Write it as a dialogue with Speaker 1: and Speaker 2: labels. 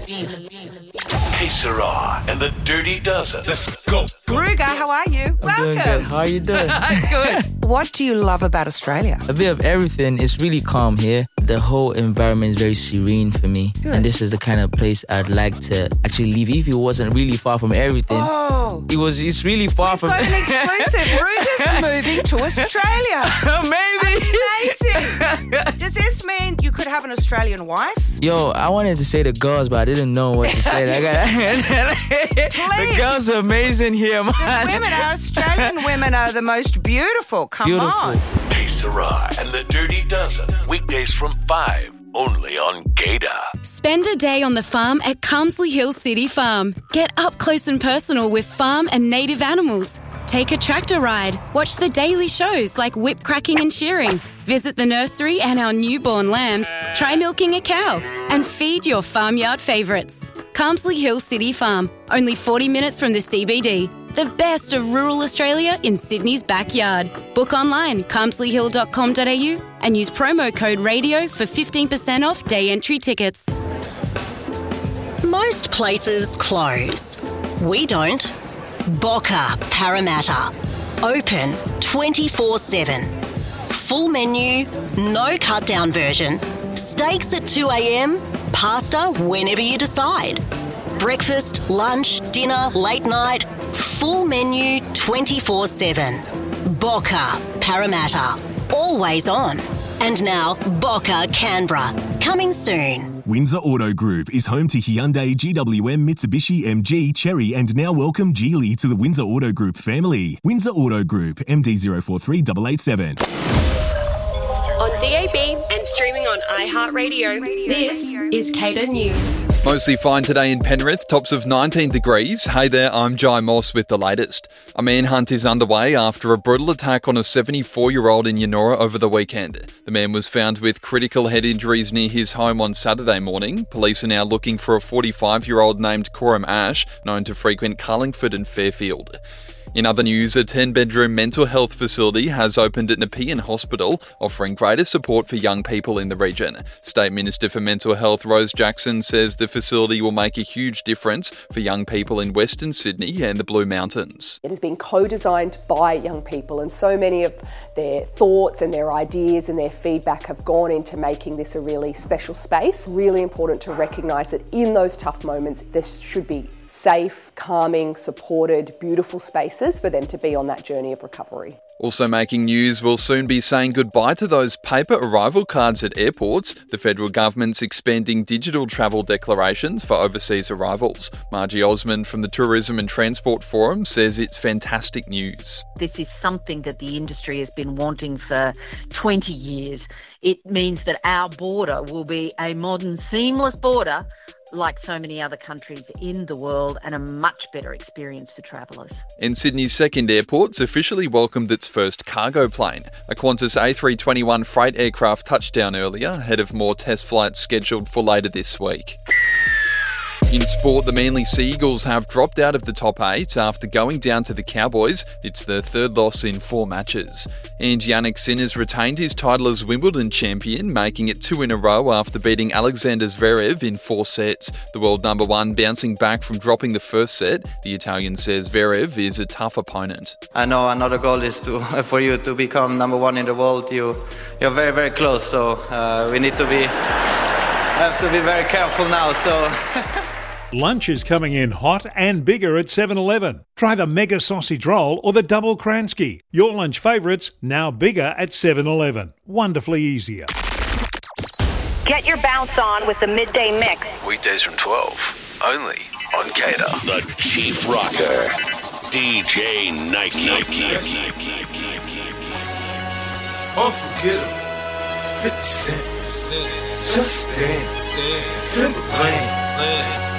Speaker 1: Hey, Sarah and the Dirty Dozen. Let's go.
Speaker 2: Gruger, how are you?
Speaker 3: I'm doing good. How are you doing?
Speaker 2: Good. What do you love about Australia?
Speaker 3: A bit of everything. It's really calm here. The whole environment is very serene for me.
Speaker 2: Good.
Speaker 3: And this is the kind of place I'd like to actually live if it wasn't really far from everything.
Speaker 2: Oh.
Speaker 3: It's really far from...
Speaker 2: Got an exclusive. Gruger's moving to Australia. Amazing. Does this mean you could have an Australian wife?
Speaker 3: Yo, I wanted to say the girls, but I didn't know what to say. The girls are amazing here, man.
Speaker 2: Our Australian women are the most beautiful. Come on.
Speaker 1: Hey, Sarah and the Dirty Dozen. Weekdays from 5, only on Gator.
Speaker 4: Spend a day on the farm at Carmsley Hill City Farm. Get up close and personal with farm and native animals. Take a tractor ride. Watch the daily shows like whip cracking and shearing. Visit the nursery and our newborn lambs. Try milking a cow. And feed your farmyard favourites. Carmsley Hill City Farm. Only 40 minutes from the CBD. The best of rural Australia in Sydney's backyard. Book online, carmsleyhill.com.au and use promo code RADIO for 15% off day entry tickets.
Speaker 5: Most places close. We don't. Boca Parramatta. Open 24/7. Full menu, no cut-down version. Steaks at 2 a.m, pasta whenever you decide. Breakfast, lunch, dinner, late night. Full menu 24/7. Boca Parramatta. Always on. And now Boca Canberra. Coming soon.
Speaker 6: Windsor Auto Group is home to Hyundai, GWM, Mitsubishi, MG, Chery, and now welcome Geely to the Windsor Auto Group family. Windsor Auto Group, MD043887.
Speaker 7: On DAB and streaming on iHeartRadio, this is Cater News.
Speaker 8: Mostly fine today in Penrith, tops of 19 degrees. Hey there, I'm Jai Moss with the latest. A manhunt is underway after a brutal attack on a 74-year-old in Yennora over the weekend. The man was found with critical head injuries near his home on Saturday morning. Police are now looking for a 45-year-old named Coram Ash, known to frequent Carlingford and Fairfield. In other news, a 10-bedroom mental health facility has opened at Nepean Hospital, offering greater support for young people in the region. State Minister for Mental Health Rose Jackson says the facility will make a huge difference for young people in Western Sydney and the Blue Mountains.
Speaker 9: It has been co-designed by young people, and so many of their thoughts and their ideas and their feedback have gone into making this a really special space. Really important to recognise that in those tough moments, this should be safe, calming, supported, beautiful spaces for them to be on that journey of recovery.
Speaker 8: Also making news, we'll soon be saying goodbye to those paper arrival cards at airports. The federal government's expanding digital travel declarations for overseas arrivals. Margie Osmond from the Tourism and Transport Forum says it's fantastic news.
Speaker 10: This is something that the industry has been wanting for 20 years. It means that our border will be a modern, seamless border like so many other countries in the world, and a much better experience for travellers.
Speaker 8: And Sydney's second airport's officially welcomed its first cargo plane. A Qantas A321 freight aircraft touched down earlier, ahead of more test flights scheduled for later this week. In sport, the Manly Sea Eagles have dropped out of the top 8 after going down to the Cowboys. It's their third loss in 4 matches. And Jannik Sinner's retained his title as Wimbledon champion, making it 2 in a row after beating Alexander Zverev in 4 sets. The world number 1 bouncing back from dropping the first set. The Italian says Zverev is a tough opponent.
Speaker 11: I know another goal is for you to become number 1 in the world. You're very, very close, so we have to be very careful now. So.
Speaker 12: Lunch is coming in hot and bigger at 7-Eleven. Try the Mega Sausage Roll or the Double Kransky. Your lunch favourites, now bigger at 7-Eleven. Wonderfully easier.
Speaker 13: Get your bounce on with the Midday Mix.
Speaker 1: Weekdays from 12, only on Gator. The Chief Rocker, DJ Nike.
Speaker 14: Unforgettable, 50 Cent. Just stand. Timberland.